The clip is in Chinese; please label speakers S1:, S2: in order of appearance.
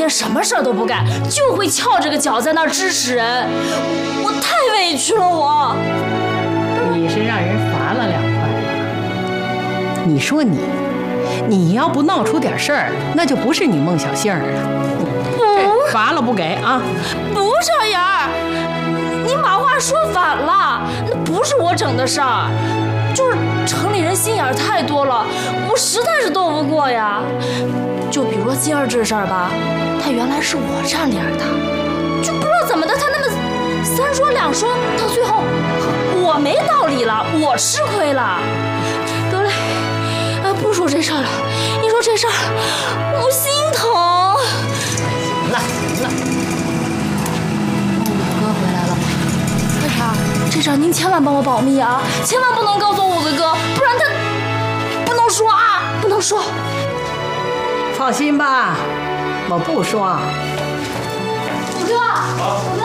S1: 天什么事儿都不干，就会翘着个脚在那儿指使人，我太委屈了我。
S2: 你是让人罚了2块吧？你说你要不闹出点事儿，那就不是你孟小杏了。罚了不给啊？
S1: 不是妍儿，你把话说反了，那不是我整的事儿，就是城里人心眼太多了，我实在是斗不过呀。就比如说今儿这事儿吧，他原来是我占理儿的，就不知道怎么的，他那么3说2说，到最后我没道理了，我吃亏了。得嘞，不说这事儿了，一说这事儿我心疼。
S2: 行了，
S1: 五哥回来了，为啥？这事儿您千万帮我保密啊，千万不能告诉我五哥哥，不然他不能说啊，不能说。
S2: 放心吧，我不说。
S1: 五哥。